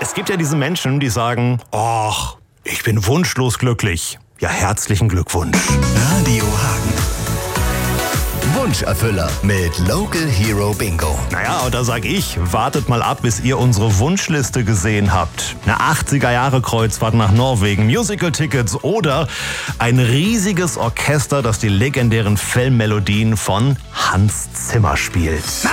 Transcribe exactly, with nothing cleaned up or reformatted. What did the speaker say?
Es gibt ja diese Menschen, die sagen, ach, ich bin wunschlos glücklich. Ja, herzlichen Glückwunsch. Radio Hagen. Wunscherfüller mit Local Hero Bingo. Naja, und da sag ich, wartet mal ab, bis ihr unsere Wunschliste gesehen habt. Eine achtziger-Jahre-Kreuzfahrt nach Norwegen, Musical-Tickets oder ein riesiges Orchester, das die legendären Filmmelodien von Hans Zimmer spielt.